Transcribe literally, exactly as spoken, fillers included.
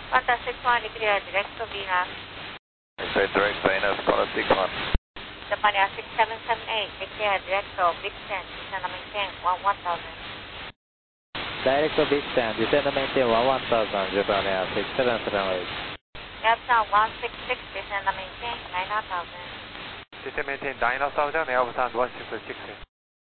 Qantas six one, clear direct to Venus. Okay, direct to Venus, Qantas six one. Japan Air six seven seven eight, clear direct to Big Ten, descend and maintain one one thousand. Direct to Big Ten, descend and maintain one one thousand, Japan Air six seven seven eight. Airtown one six six, descend and maintain nine thousand. Descend maintain nine thousand, Airtown one six six.